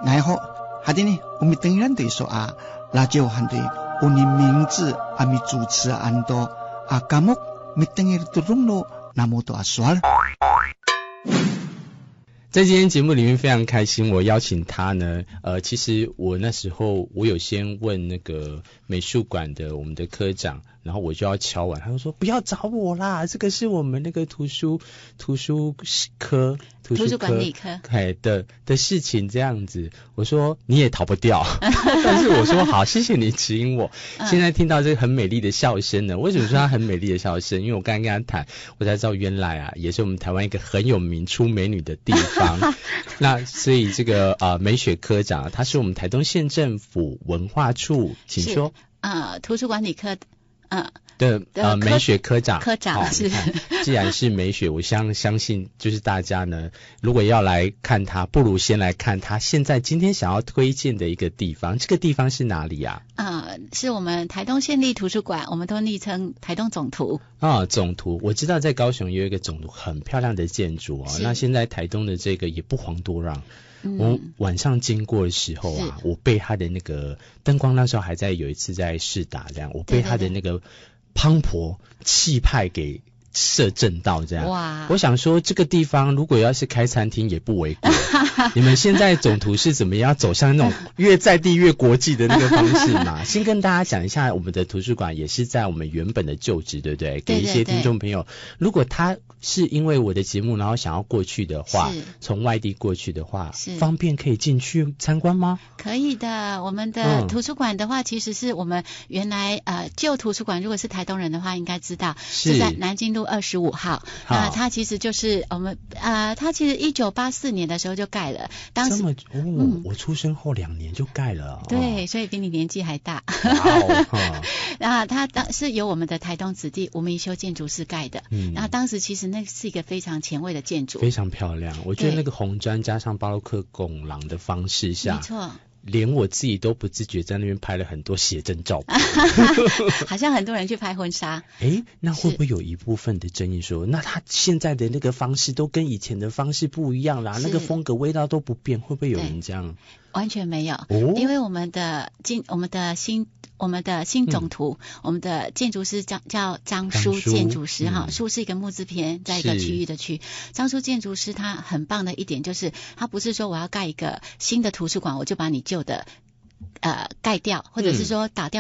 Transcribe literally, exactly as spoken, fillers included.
然后还得呢，我们当然得说啊，那就还得我的名字啊，咪主持安多啊，kamu咪等于都弄了那么多说。 在今天节目里面非常开心，我邀请他呢，呃，其实我那时候我有先问那个美术馆的我们的科长，然后我就要敲碗，他就说不要找我啦，这个是我们那个图书图书科图书科图书管理科哎的的事情这样子。我说你也逃不掉，但是我说好，谢谢你指引我。现在听到这个很美丽的笑声呢，为什么说它很美丽的笑声？因为我刚刚跟他谈，我才知道原来啊，也是我们台湾一个很有名出美女的地方。那所以这个呃美雪科长，他是我们台东县政府文化处，请说。 呃，图书管理科，呃。 的呃美雪科长， 科长、哦、是。 既然是美雪，我相相信就是大家呢，如果要来看他，不如先来看他现在今天想要推荐的一个地方。这个地方是哪里啊？ 呃，是我们台东县立图书馆，我们都昵称台东总图。 啊，总图，我知道在高雄有一个总图很漂亮的建筑哦。那现在台东的这个也不遑多让。嗯、我晚上经过的时候啊，我被他的那个灯光那时候还在有一次在试打这样，我被他的那个磅礴气派给摄震到这样。哇！我想说这个地方如果要是开餐厅也不为过。你们现在总图是怎么样走向那种越在地越国际的那个方式嘛？先跟大家讲一下，我们的图书馆也是在我们原本的旧址，对不对？给一些听众朋友，如果他是因为我的节目然后想要过去的话，从外地过去的话，方便可以进去参观吗？ 可以的。我们的图书馆的话，其实是我们原来呃旧图书馆，如果是台东人的话应该知道，是在南京路二十五号。那它其实就是我们呃它其实一九八四年的时候就盖了，当时这么哦、嗯，我出生后两年就盖了、哦、 对，所以比你年纪还大。 哦、 然后它当是由我们的台东子弟吴明修建筑师盖的，嗯，然后当时其实那是一个非常前卫的建筑， 非常漂亮。我觉得那个红砖加上巴洛克拱廊的方式下， 没错， 连我自己都不自觉在那边拍了很多写真照片。 好像很多人去拍婚纱。 诶，那会不会有一部分的争议说，那他现在的那个方式都跟以前的方式不一样啦，那个风格味道都不变，会不会有人这样？ 完全没有、 哦、 因为我们的今我们的新我们的新总图、嗯、我们的建筑师叫叫张叔建筑师哈，叔、嗯、是一个木字边在一个区域的区。张叔建筑师他很棒的一点就是他不是说我要盖一个新的图书馆我就把你旧的呃盖掉，或者是说打掉